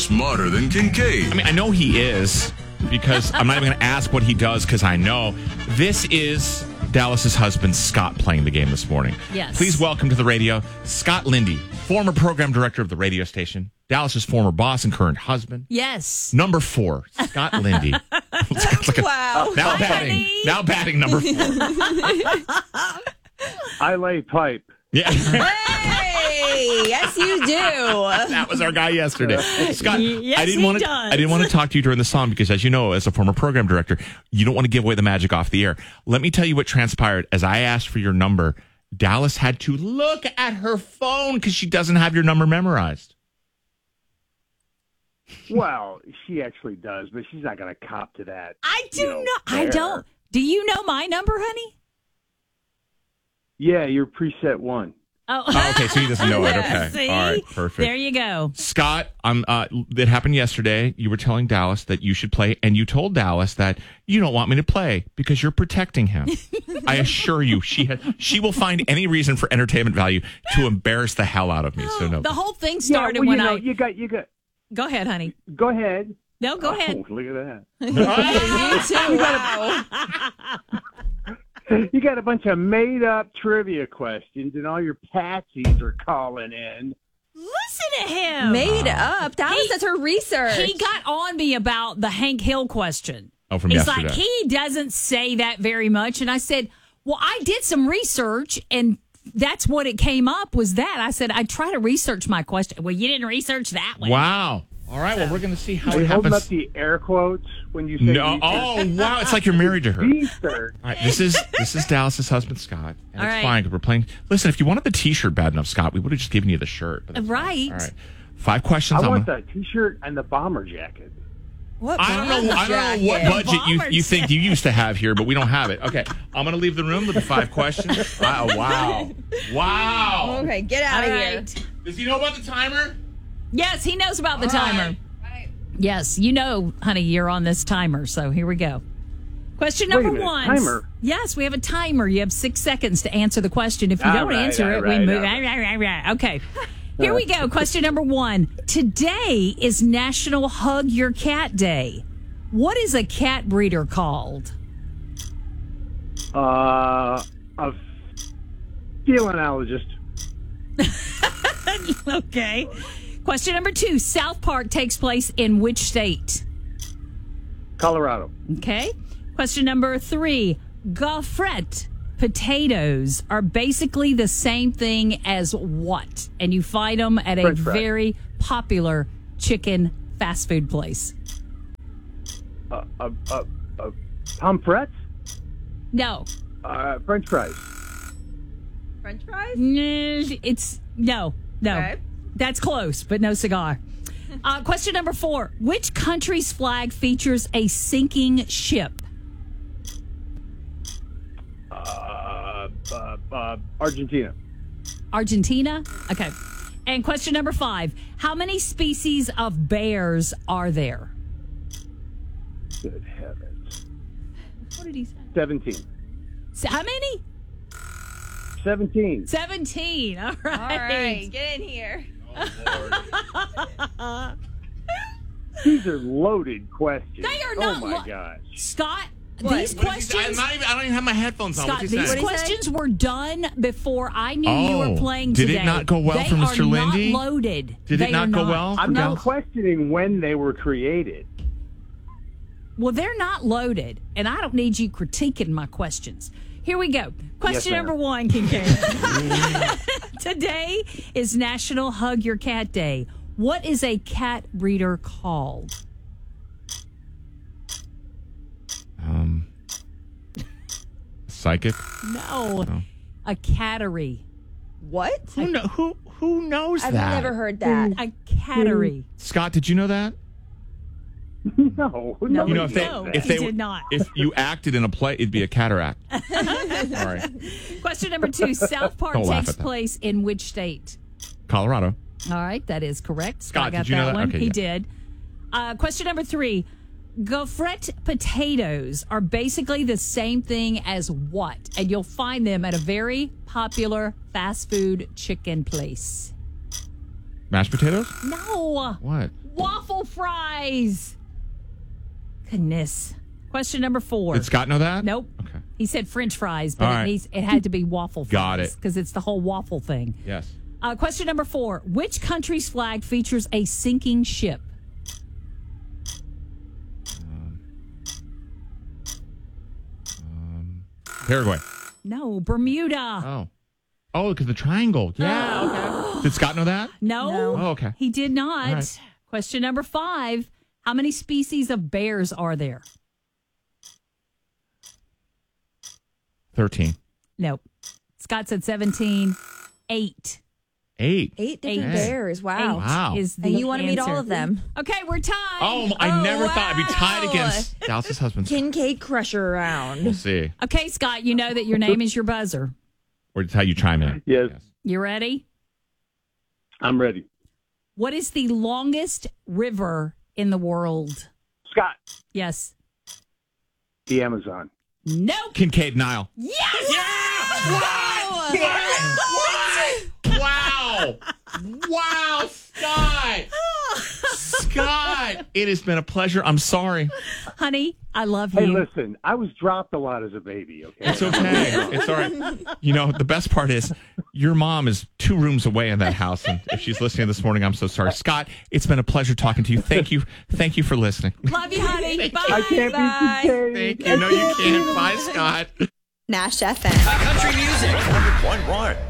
smarter than Kincaid. I mean, I know he is because I'm not even going to ask what he does because I know. This is Dallas's husband, Scott, playing the game this morning. Yes. Please welcome to the radio, Scott Lindy, former program director of the radio station, Dallas's former boss and current husband. Yes. Number 4, Scott Lindy. Wow. Now batting number 4. I lay pipe. Yeah. Hey, yes, you do. That was our guy yesterday. Scott, Yes, I didn't he want to does. I didn't want to talk to you during the song because, as you know, as a former program director, you don't want to give away the magic off the air. Let me tell you what transpired. As I asked for your number, Dallas had to look at her phone because she doesn't have your number memorized. Well, she actually does, but she's not going to cop to that. I do not. I there. don't. Do you know my number, honey? Yeah, you're preset 1. Oh, Okay, so he doesn't know it. Okay. See? All right, perfect. There you go. Scott, it happened yesterday. You were telling Dallas that you should play, and you told Dallas that you don't want me to play because you're protecting him. I assure you, she will find any reason for entertainment value to embarrass the hell out of me. So no. The whole thing started well, when you got. Go ahead, honey. Go ahead. No, go ahead. Oh, look at that. You too. Wow. You got a bunch of made-up trivia questions, and all your patsies are calling in. Listen to him. Made up. Dallas does her research. He got on me about the Hank Hill question. Oh, from He's yesterday. like, he doesn't say that very much. And I said, well, I did some research, and that's what it came up was that. I said, I try to research my question. Well, you didn't research that one. Wow. All right, well, we're going to see how Are it you holding up happens. the air quotes when you say No. research? Oh, wow. It's like you're married to her. Research. All right, this is Dallas's husband, Scott. And All it's right. fine because we're playing. Listen, if you wanted the T-shirt bad enough, Scott, we would have just given you the shirt. But that's fine. Right. All right. 5 questions. I want the T-shirt and the bomber jacket. What I don't know what budget you think you used to have here, but we don't have it. Okay, I'm going to leave the room with the 5 questions. Wow. Okay, get out All of here. right. Does he know about the timer? Yes, he knows about the timer. right. Yes, you know, honey, you're on this timer. So here we go. Question Wait a number minute, 1. timer? Yes, we have a timer. You have 6 seconds to answer the question. If you All don't right, answer all it, we right, move. all right. Okay. Here we go. Question number 1. Today is National Hug Your Cat Day. What is a cat breeder called? A felinologist. Okay. Question number 2. South Park takes place in which state? Colorado. Okay. Question number 3. Gaufrette potatoes are basically the same thing as what? And you find them at a French fries. very popular chicken fast food place. Pomfrets? No. French fries. French fries? It's no. Okay. That's close, but no cigar. Question number 4. Which country's flag features a sinking ship? Argentina. Argentina? Okay. And question number 5. How many species of bears are there? Good heavens. What did he say? 17. How many? 17. 17. All right. All right, get in here. These are loaded questions. They are not Oh, my lo- gosh. Scott, What? these questions... I don't even have my headphones on. Scott, What's he these saying? questions were done before I knew you were playing did today. it not go well they for Mr. are Lindy? Not loaded. Did They it not are go well? I'm No. not questioning when they were created. Well, they're not loaded, and I don't need you critiquing my questions. Here we go. Question Yes, ma'am. number 1, Kincaid. Today is National Hug Your Cat Day. What is a cat breeder called? Psychic? No. Oh. A cattery. What? Who knows I've that? never heard that. A cattery. Scott, did you know that? No. No, You know, if they, No, if he they did not. if you acted in a play, it'd be a cataract. All right, Question number 2. South Park Don't laugh takes at that. place in which state? Colorado. All right, that is correct. Scott, got did you know that? one. Okay, he yeah. did. Question number 3. Gaufrette potatoes are basically the same thing as what? And you'll find them at a very popular fast food chicken place. Mashed potatoes? No. What? Waffle fries. Goodness. Question number 4. Did Scott know that? Nope. Okay. He said French fries, but All right. it had to be waffle fries. Got it. Because it's the whole waffle thing. Yes. Question number 4. Which country's flag features a sinking ship? Paraguay. No, Bermuda. Oh, because the triangle. Yeah. Okay. Did Scott know that? No. Oh, okay. He did not. All right. Question number 5. How many species of bears are there? 13. Nope. Scott said 17. 8. 8. 8 different Eight. bears. Wow. Wow. Is the And you want to meet answer. all of them. Okay, we're tied. Oh, I never thought I'd be tied wow. against Dallas's husband. Kincaid Crusher We'll round. see. Okay, Scott, you know that your name is your buzzer. Or it's how you chime in. Yes, You ready? I'm ready. What is the longest river in the world? Scott, Yes. the Amazon. Nope. Kincaid Nile. Yes. Wow. Wow, Scott. Scott, it has been a pleasure. I'm sorry. Honey, I love Hey, you. listen, I was dropped a lot as a baby, okay? It's okay. It's all right. You know, the best part is your mom is 2 rooms away in that house. And if she's listening this morning, I'm so sorry. Scott, it's been a pleasure talking to you. Thank you. Thank you for listening. Love you, honey. Bye. I can't Bye. be Kincaid. Thank you. No, you can't. Bye, Scott. Nash FM. Country music. 100.1.